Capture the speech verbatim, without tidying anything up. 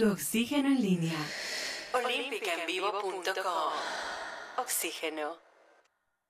Tu oxígeno en línea. olímpica en vivo punto com. Oxígeno.